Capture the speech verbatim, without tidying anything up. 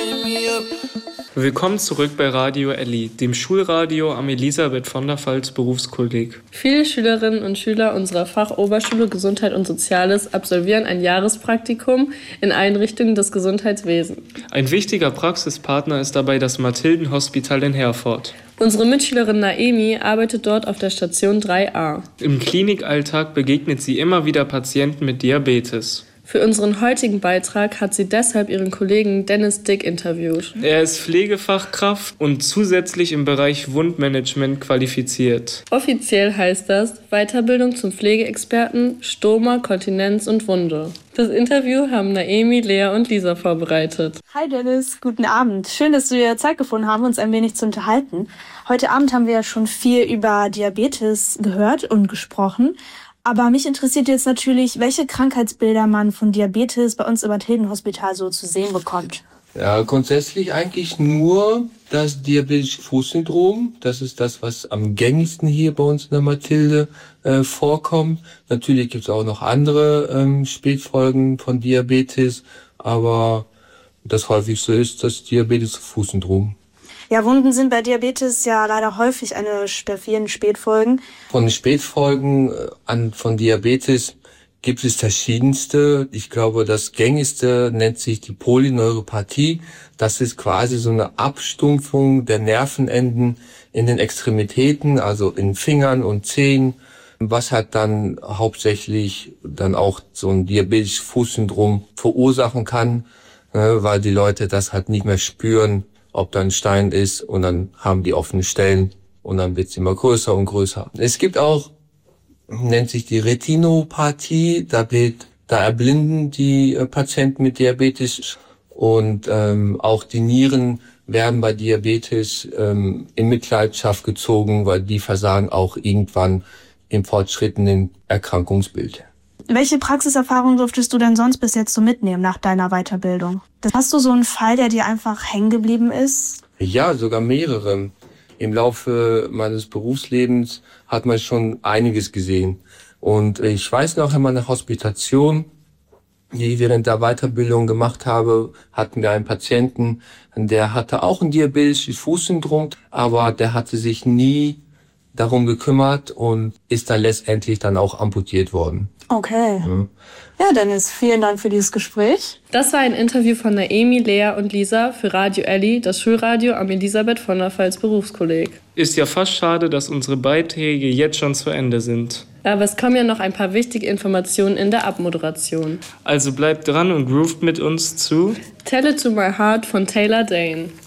Willkommen zurück bei Radio Elli, dem Schulradio am Elisabeth von der Pfalz Berufskolleg. Viele Schülerinnen und Schüler unserer Fachoberschule Gesundheit und Soziales absolvieren ein Jahrespraktikum in Einrichtungen des Gesundheitswesens. Ein wichtiger Praxispartner ist dabei das Mathildenhospital in Herford. Unsere Mitschülerin Naemi arbeitet dort auf der Station drei a. Im Klinikalltag begegnet sie immer wieder Patienten mit Diabetes. Für unseren heutigen Beitrag hat sie deshalb ihren Kollegen Dennis Dick interviewt. Er ist Pflegefachkraft und zusätzlich im Bereich Wundmanagement qualifiziert. Offiziell heißt das Weiterbildung zum Pflegeexperten Stoma, Kontinenz und Wunde. Das Interview haben Naemi, Lea und Lisa vorbereitet. Hi Dennis, guten Abend. Schön, dass du dir Zeit gefunden hast, uns ein wenig zu unterhalten. Heute Abend haben wir ja schon viel über Diabetes gehört und gesprochen. Aber mich interessiert jetzt natürlich, welche Krankheitsbilder man von Diabetes bei uns im Mathildenhospital so zu sehen bekommt. Ja, grundsätzlich eigentlich nur das diabetische Fußsyndrom. Das ist das, was am gängigsten hier bei uns in der Mathilde äh, vorkommt. Natürlich gibt es auch noch andere ähm, Spätfolgen von Diabetes, aber das häufigste ist das diabetische Fußsyndrom. Ja, Wunden sind bei Diabetes ja leider häufig eine der vielen Spätfolgen. Von Spätfolgen an von Diabetes gibt es verschiedenste. Ich glaube, das gängigste nennt sich die Polyneuropathie. Das ist quasi so eine Abstumpfung der Nervenenden in den Extremitäten, also in Fingern und Zehen, was halt dann hauptsächlich dann auch so ein diabetisches Fußsyndrom verursachen kann, weil die Leute das halt nicht mehr spüren, ob da ein Stein ist, und dann haben die offene Stellen und dann wird es immer größer und größer. Es gibt auch, nennt sich die Retinopathie, da wird, da erblinden die äh, Patienten mit Diabetes, und ähm, auch die Nieren werden bei Diabetes ähm, in Mitleidenschaft gezogen, weil die versagen auch irgendwann im fortschrittenden Erkrankungsbild. Welche Praxiserfahrung durftest du denn sonst bis jetzt so mitnehmen nach deiner Weiterbildung? Hast du so einen Fall, der dir einfach hängen geblieben ist? Ja, sogar mehrere. Im Laufe meines Berufslebens hat man schon einiges gesehen. Und ich weiß noch, in meiner Hospitation, die ich während der Weiterbildung gemacht habe, hatten wir einen Patienten, der hatte auch ein diabetisches Fußsyndrom, aber der hatte sich nie darum gekümmert und ist dann letztendlich dann auch amputiert worden. Okay. Ja. Ja, Dennis, vielen Dank für dieses Gespräch. Das war ein Interview von Naemi, Lea und Lisa für Radio Elli, das Schulradio am Elisabeth von der Pfalz Berufskolleg. Ist ja fast schade, dass unsere Beiträge jetzt schon zu Ende sind. Aber es kommen ja noch ein paar wichtige Informationen in der Abmoderation. Also bleibt dran und groovt mit uns zu Tell It to My Heart von Taylor Dane.